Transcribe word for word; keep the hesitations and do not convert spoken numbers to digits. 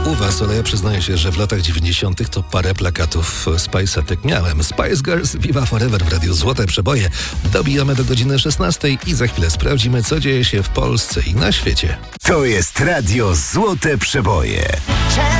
u was, ale ja przyznaję się, że w latach dziewięćdziesiątych to parę plakatów Spice'atek miałem. Spice Girls, Viva Forever w Radiu Złote Przeboje. Dobijamy do godziny szesnastej i za chwilę sprawdzimy, co dzieje się w Polsce i na świecie. To jest Radio Złote Przeboje.